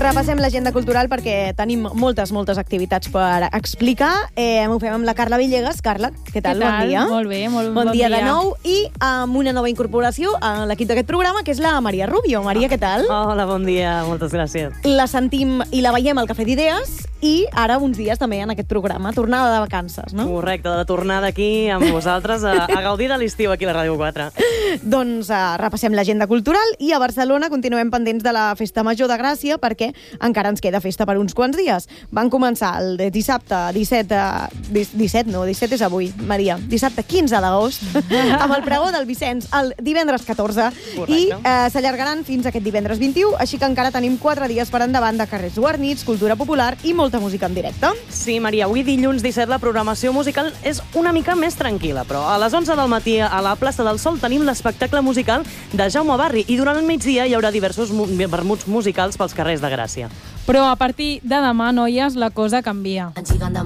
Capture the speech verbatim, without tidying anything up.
Repassem l'agenda cultural perquè tenim moltes, moltes activitats per explicar. Eh, ho fem amb la Carla Villegas. Carla, què tal? Què tal? Bon dia. Molt bé, molt bon, bon dia. dia. de nou i amb una nova incorporació a l'equip d'aquest programa, que és la Maria Rubio. Maria, què tal? Hola, bon dia, moltes gràcies. La sentim i la veiem al Cafè d'Idees i ara uns dies també en aquest programa. Tornada de vacances, no? Correcte, de tornar d'aquí amb vosaltres a, a gaudir de l'estiu aquí a la Ràdio quatre. Doncs uh, repassem l'agenda cultural i a Barcelona continuem pendents de la Festa Major de Gràcia perquè encara ens queda festa per uns quants dies. Van començar el dissabte disset, disset no, disset és avui, Maria, dissabte quinze d'agost amb el pregó del Vicenç el divendres catorze. Correcte. I eh, s'allargaran fins aquest divendres vint-i-u, així que encara tenim quatre dies per endavant de carrers guarnits, cultura popular i molta música en directe. Sí, Maria, avui dilluns disset la programació musical és una mica més tranquil·la, però a les onze del matí a la plaça del Sol tenim l'espectacle musical de Jaume Barri i durant el migdia hi haurà diversos mu- vermuts musicals pels carrers de Gràcia. Però a partir de demà, noies, la cosa canvia. Llegant de